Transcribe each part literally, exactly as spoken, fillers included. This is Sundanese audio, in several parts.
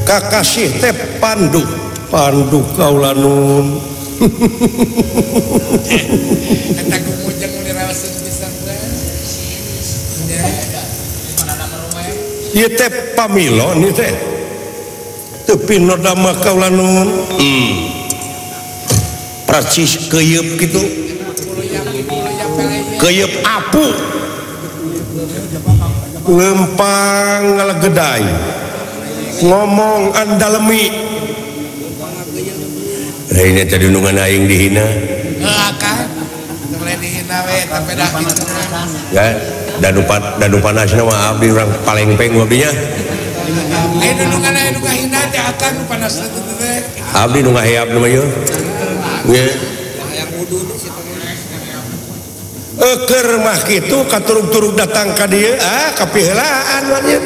kakasih teh Pandu Pandu kaula nun eta kumujeng mun diraoseun pisan teh ieu teh pamilon ieu teh teu pinoda mah kaula nun hmm percis keuyeub kitu keuyeub apu lempang ngalegedai ngomong andalemi ini tadi nungan aing dihina heeh kan boleh dihina we tapi dah kitu ya danu danu panasna mah abdi urang palengpeng abdinya ayeuna nungan aya nu ngahina teh akan panasna teh teh abdi nu ngaheap nu mah ieu nya hayang wudu situ eukeur mah kitu katurug-turug datang ka dieu ah kapiheulaan mah nya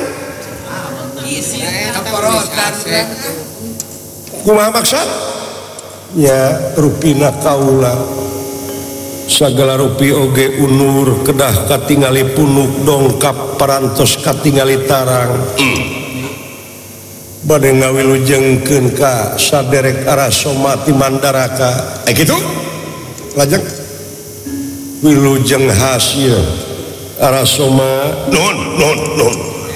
kaporotan kumaha maksud ya rupina kaula sagala rupi oge unur kedah katingali punuk dongkap parantos katingali tarang mm. bade ngawilujengkeun ka saderek arasoma ti mandaraka eh kitu lajeng wilujeng hasil arasoma non non non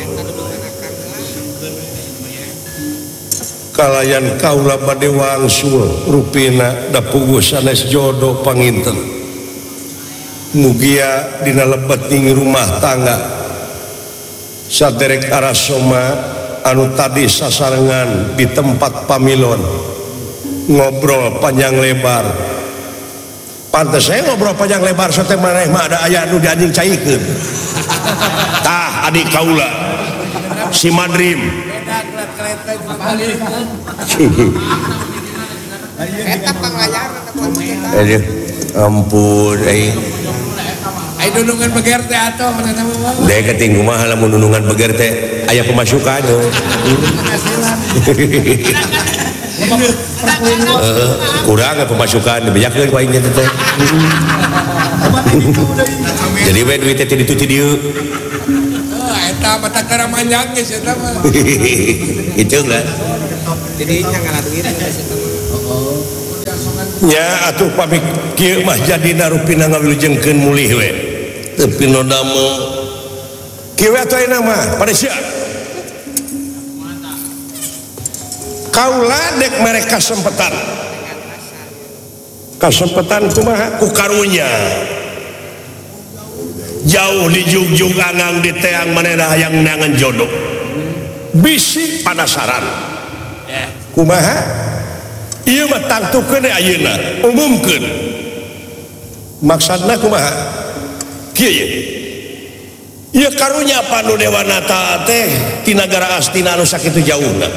kalayan kaula bade wangsul rupina da puguh sanes jodoh panginten mugia dina lebeting rumah tangga saderek arasoma anu tadi sasarengan di tempat pamilon ngobrol panjang lebar pantes saya ngobrol panjang lebar sote maneh mah ada aya anu dianjing caikeun tah adik kaula si Madrim eta panglayar aduh ampun ai ai nunungan beger teh atuh manehna mah deh keting kumaha lamun nunungan beger teh aya pemasukan heeh kurang pemasukan dibejakeun ku aing teh jadi we duit teh ditu ti dieu eta mata kara manjang geus eta mah itu kan jadi nya ngaladuin nya atuh pamik kieu mah jadina rupina ngawilujengkeun mulih we teu pinoda mah kieu atuh ayeuna mah pada sia kaula dek mere kasempetan kasempetan kumaha ku karunya jauh di jugjug angang di teang manehna hayang neangan jodoh bisi penasaran kumaha ieu mah tangtukeun ayeuna umumkeun maksudna kumaha kieu ye ieu karunya panu dewanata teh ti nagara Astina anu sakitu jauhna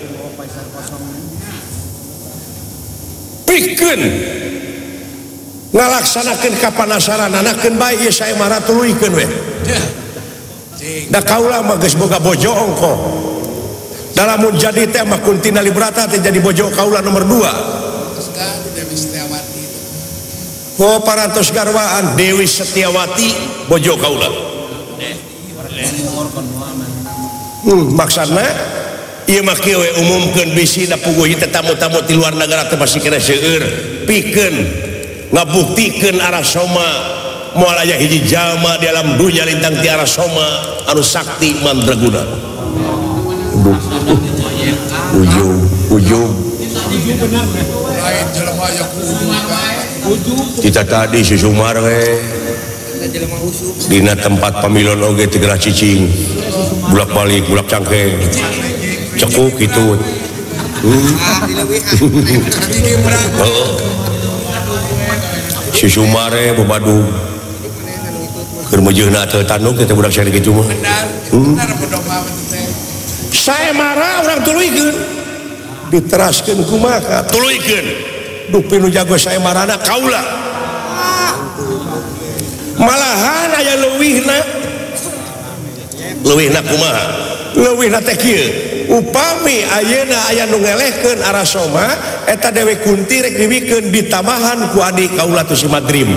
pikeun ngalaksanakeun kapanasaran anakeun bae ieu sae mah ratuluykeun we da kaula mah geus boga bojo ongko dalam jadi teh mah Kuntina Librata teh jadi bojo kaula nomor dua terus kan Dewi Setiawati oh parantos garwaan Dewi Setiawati bojo kaula hmm maksudna ieu mah kieu we umumkeun bisi da puguh teh tamu-tamu ti luar negara teh masih kena seueur pikeun ngabuktikeun arasoma moal aya hiji jalma di alam dunya lintang ti arasoma anu sakti mandraguna ujung ujung lain jelema aya kudu kita tadi si Sumar we dina tempat pamilon oge teu geura cicing bulak balik bulak cangkeng cekuk kitu si Sumare bebadu keur meujeuhna teu tanduk teh budak sare kitu mah benar bodoh mah teh sae marah urang tuluykeun diteraskeun kumaha tuluykeun duh pinu jago sae marana kaula malahan aya leuwihna leuwihna kumaha leuwihna teh kieu upami ayeuna aya nu ngelehkeun arasoma eta Dewi Kunti rek diwikeun ditamahan ku adik kaula tu si Madrim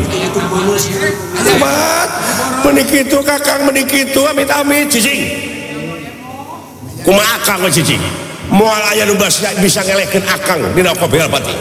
mat meuni kitu kakang meuni kitu amit-amit cicing kumaha akang we cicing moal aya nu bisa ngelehkeun akang dina kopi Alpati.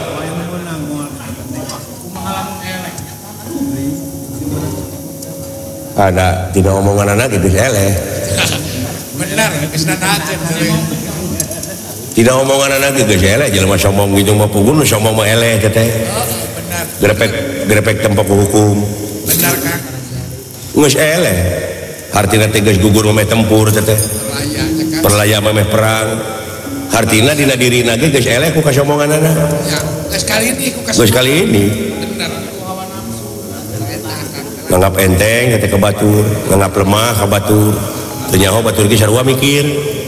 Ada tina omongan anak geus eleh. Benar, geus nanakeun teh. Tina omongan anak geus eleh jelema sombong gitu mah pugun sombong mah eleh teh. Oh, benar. Grepek grepek tempo hukum. Benar, Kang. Geus eleh. Hartina teh geus gugur mah tempur teh. Perlaya, Kang. Perlaya mah perang. Hartina dina dirina ge geus eleh ku kasombongan anak. Ya, geus kali ini ku Geus kali ini. Benar. Nganggap enteng teh ke batur, nganggap lemah ka batur. Teu nyaho batur ge sarua mikir.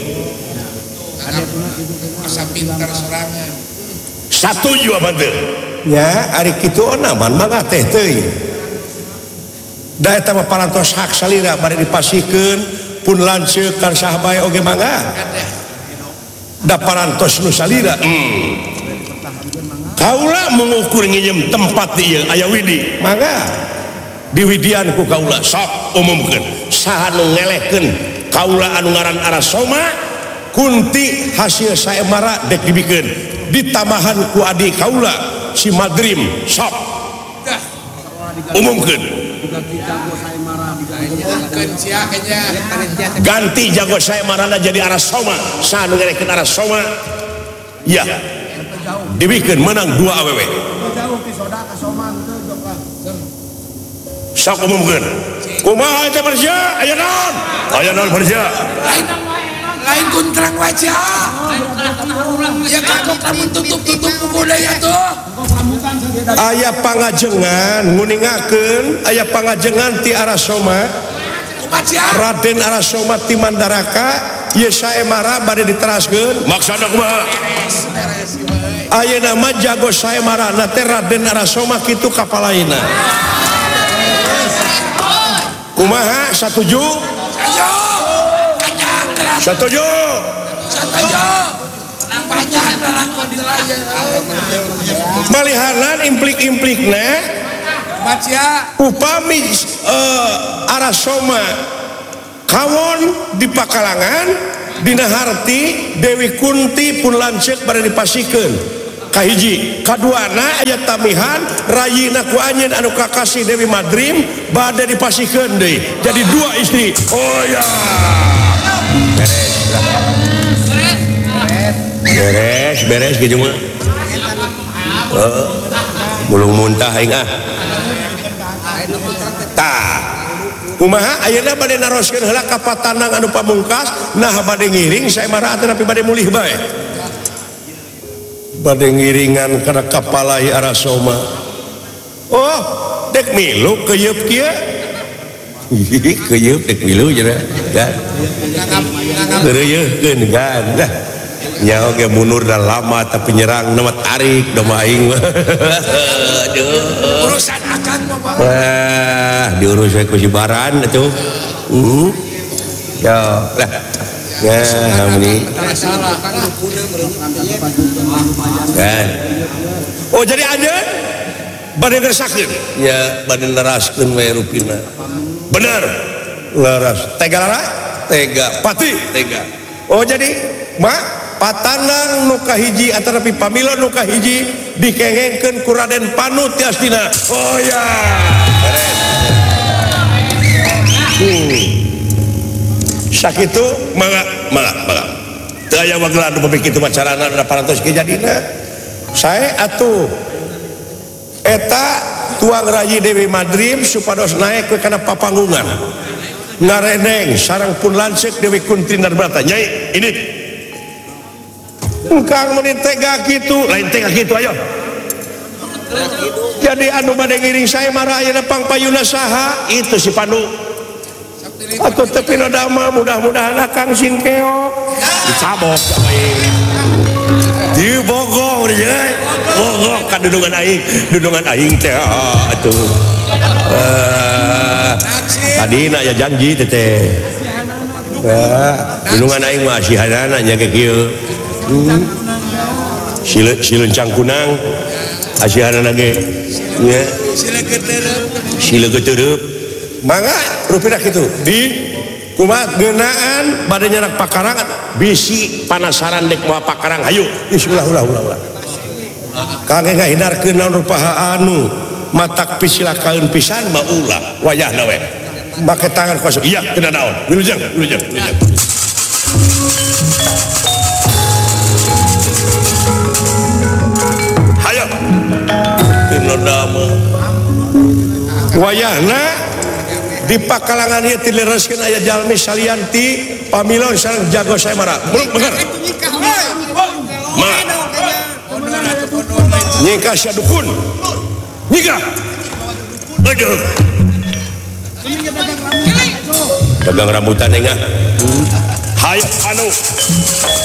Masa pintar sorangan. Satuju abad teh. Nya ari kitu onaman mangga teh teuing. Da eta mah parantos hak salira bari dipasikeun pun lanceuk kan sahabae oge mangga. Da parantos nu salira. Hmm. Kaula mengukur nginjem tempat ieu aya widi, mangga. Di widian ku kaula sok umumkeun saha nu ngelehkeun kaula anu ngaran Arasoma kunti hasil saemara dek dibikeun ditambahan ku adik kaula si Madrim sok umumkeun ganti jago saemarana jadi Arasoma saha nu ngelehkeun Arasoma ya dibikeun menang dua awewe sok umumkeun kumaha teh Persya aya naon aya naon Persya Lain kuntrang wajah. Ya kakok kamu tutup-tutup ku budaya tuh. Aya pangajengan nguningakeun aya pangajengan ti Arasoma Raden Arasoma ti Mandaraka ieu saemara bade diteraskeun maksana kumaha ayeuna mah jago saemarana teh Raden Arasoma kitu kapalaina. Kumaha satuju? Satuju. Satuju. Malihanan implik-implikna upami uh, Arasoma kawon di Pakalangan dina harti Dewi Kunti pun lanceuk bade dipasikeun kahiji kaduana aya tamihan rayina ku anjeun anu kakasih Dewi Madrim bade dipasikeun deui jadi dua istri. Oh ya beres beres gitu mah uh, mulung muntah aing ah tah kumaha ayeuna bade naroskeun heula ka patanang anu pamungkas nah bade ngiring saemara teh tapi bade mulih bae bade ngiringan kana kapalai Arasoma. Oh dek milu keyeup kieu keyeup dek milu cenah kan keureuyeun kan dah nya oge munur dan lama tapi nyerang nama tarik doma aing aduh urusan akan mah wah diurus we ku si Baran atuh uh ya lah ya hamni kan oh jadi anjeun bade ngerasakeun ya bade neraskeun we rupina bener laras tega lara tega pati tega oh jadi mak patanang nu kahiji atanapi pamilon nu kahiji dikengengkeun ku Raden Panu ti Astina. Oh ya hmm. Sakitu mangga mangga mangga teu aya wagelan nu pami kitu macarana da parantos kejadina sae atuh eta tuang rayi Dewi Madrim supados naik ke kana papanggungan ngareneng sareng pun lanceuk Dewi Kunti Narbrata nyai ini engkang meni tega kitu lain tega kitu ayo jadi anu bade ngiring saemara ayeuna pangpayuna saha itu si Pandu atuh teu pinodama mudah-mudahan Kang Singkeo dicabok di Bogor ya Bogor kan dudungan aing dudungan aing teh atuh tadina ya janji teh teh dudungan aing mah sihanana nya ge kieu sile sile cangkunang asihanana ge nya sile geutereup sile geutereup mangga rupina kitu di kumat ngeunaan bade nyerak pakarangan bisi panasaran dek moal pakarang hayu bismillah ulah ulah ulah kangge ngahindarkeun naon rupaha anu matak pisilakaeun pisan mah ulah wayahna we make tangan kosong iya kena naon wilujeng wilujeng wilujeng hayo kena dama wayahna di pakalangan ieu tilereskeun aya jalmi salian ti pamilon sareng jago saemara belum bener ma nyika sia dukun nyika aduh dagang rambutan enggak hayo anu